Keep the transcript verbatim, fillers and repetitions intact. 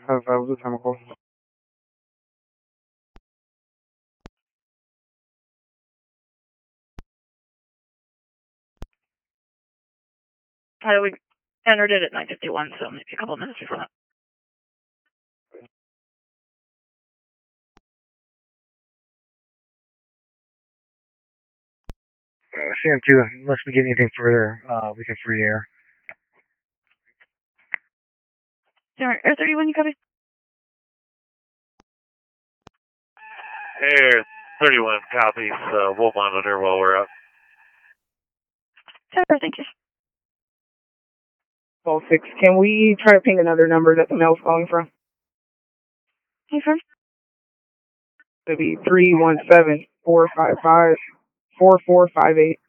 have uh, blue chemicals. Uh, we entered it at nine fifty-one, so maybe a couple of minutes before that. Uh, C M two, unless we get anything further, uh, we can free air. Air thirty-one, you copy? Air thirty-one copies. Uh, we'll monitor while we're up. Sure, thank you. twelve six, can we try to ping another number that the mail's calling from? Hey, firm? It'd be three one seven, four five five, four four five eight.